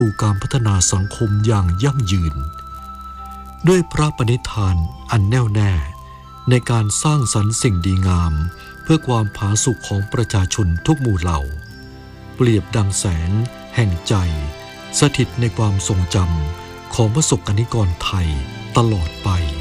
สู่การพัฒนาสังคมอย่างยั่งยืนด้วยพระปณิธานอันแน่วแน่ในการสร้างสรรค์สิ่งดีงามเพื่อความผาสุกของประชาชนทุกหมู่เหล่าเปรียบดังแสงแห่งใจสถิตในความทรงจำของประสบกนิกรไทยตลอดไป